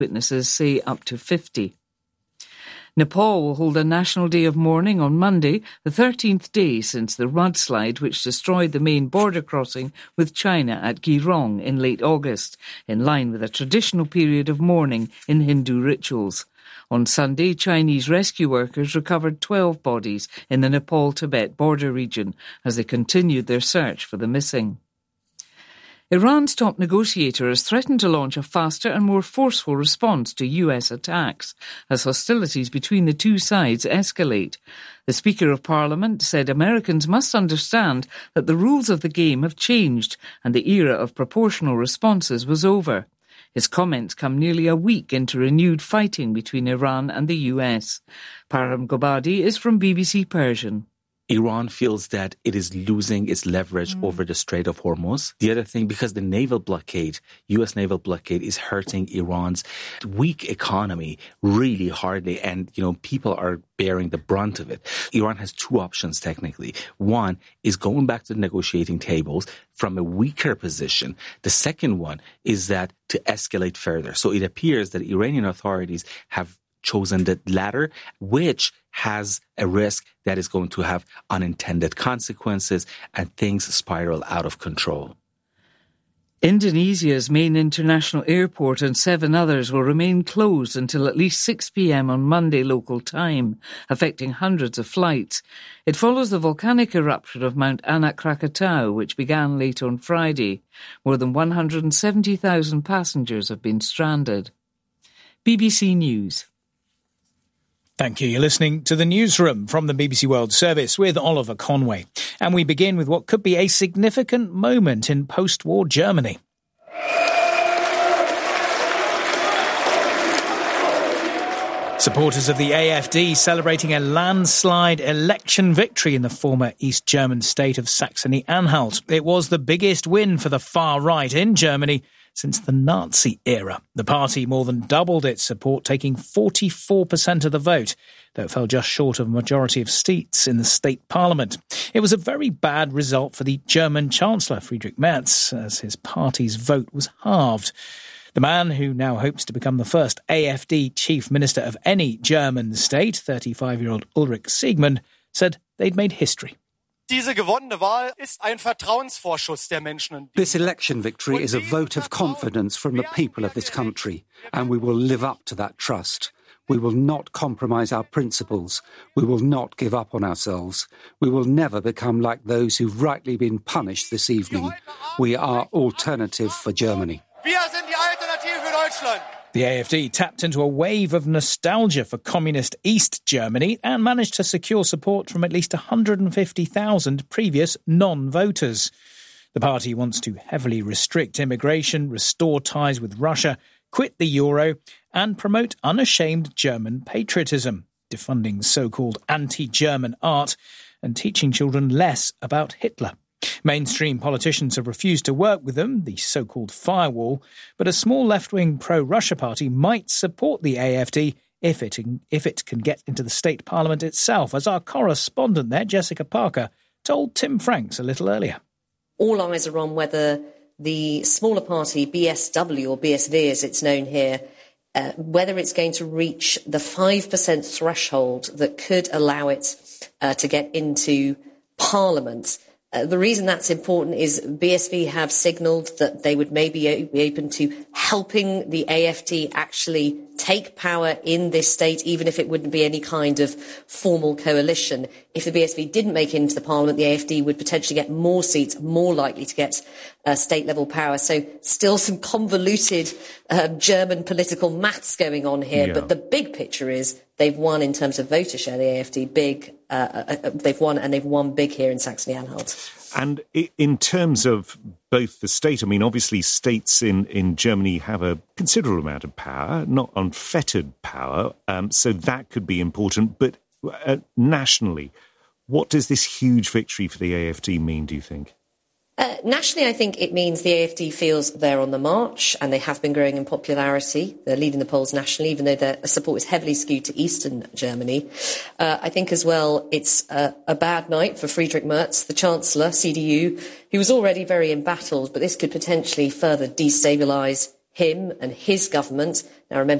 Witnesses say up to 50. Nepal will hold a national day of mourning on Monday, the 13th day since the mudslide which destroyed the main border crossing with China at Girong in late August, in line with a traditional period of mourning in Hindu rituals. On Sunday, Chinese rescue workers recovered 12 bodies in the Nepal-Tibet border region as they continued their search for the missing. Iran's top negotiator has threatened to launch a faster and more forceful response to US attacks as hostilities between the two sides escalate. The Speaker of Parliament said Americans must understand that the rules of the game have changed and the era of proportional responses was over. His comments come nearly a week into renewed fighting between Iran and the US. Parham Gobadi is from BBC Persian. Iran feels that it is losing its leverage over the Strait of Hormuz. The other thing, because the naval blockade, U.S. naval blockade, is hurting Iran's weak economy really hardly. And, people are bearing the brunt of it. Iran has two options, technically. One is going back to the negotiating tables from a weaker position. The second one is that to escalate further. So it appears that Iranian authorities have chosen the latter, which has a risk that is going to have unintended consequences and things spiral out of control. Indonesia's main international airport and 7 others will remain closed until at least 6 p.m. on Monday local time, affecting hundreds of flights. It follows the volcanic eruption of Mount Anak Krakatau, which began late on Friday. More than 170,000 passengers have been stranded. BBC News. Thank you. You're listening to the Newsroom from the BBC World Service with Oliver Conway. And we begin with what could be a significant moment in post-war Germany. Supporters of the AfD celebrating a landslide election victory in the former East German state of Saxony-Anhalt. It was the biggest win for the far right in Germany since the Nazi era. The party more than doubled its support, taking 44% of the vote, though it fell just short of a majority of seats in the state parliament. It was a very bad result for the German Chancellor, Friedrich Merz, as his party's vote was halved. The man, who now hopes to become the first AfD chief minister of any German state, 35-year-old Ulrich Siegmund, said they'd made history. This election victory is a vote of confidence from the people of this country, and we will live up to that trust. We will not compromise our principles. We will not give up on ourselves. We will never become like those who've rightly been punished this evening. We are Alternative for Germany. The AfD tapped into a wave of nostalgia for communist East Germany and managed to secure support from at least 150,000 previous non-voters. The party wants to heavily restrict immigration, restore ties with Russia, quit the euro, and promote unashamed German patriotism, defunding so-called anti-German art and teaching children less about Hitler. Mainstream politicians have refused to work with them, the so-called firewall, but a small left-wing pro-Russia party might support the AfD if it can get into the state parliament itself, as our correspondent there, Jessica Parker, told Tim Franks a little earlier. All eyes are on whether the smaller party, BSW, or BSV as it's known here, whether it's going to reach the 5% threshold that could allow it to get into parliament. The reason that's important is BSV have signalled that they would maybe be open to helping the AfD actually take power in this state, even if it wouldn't be any kind of formal coalition. If the BSV didn't make it into the parliament, the AfD would potentially get more seats, more likely to get state-level power. So still some convoluted German political maths going on here. Yeah. But the big picture is they've won in terms of voter share, the AfD, big. They've won big here in Saxony-Anhalt. And in terms of both the state, I mean, obviously states in Germany have a considerable amount of power, not unfettered power, so that could be important. But nationally, what does this huge victory for the AfD mean, do you think? Nationally, I think it means the AfD feels they're on the march, and they have been growing in popularity. They're leading the polls nationally, even though their support is heavily skewed to eastern Germany. I think as well it's a bad night for Friedrich Merz, the Chancellor, CDU, who was already very embattled, but this could potentially further destabilise him and his government. Now, remember,